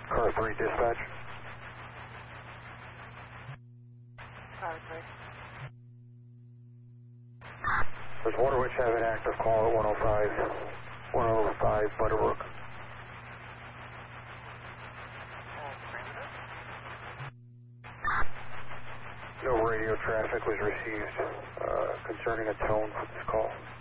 Car 3 dispatch. Okay. Does Waterwitch have an active call at 105 Butterbrook? No radio traffic was received concerning a tone for this call.